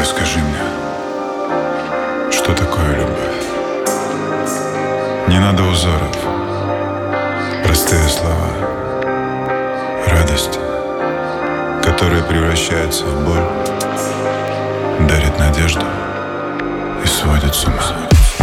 Расскажи мне, что такое любовь? Не надо узоров, простые слова, радость, которая превращается в боль,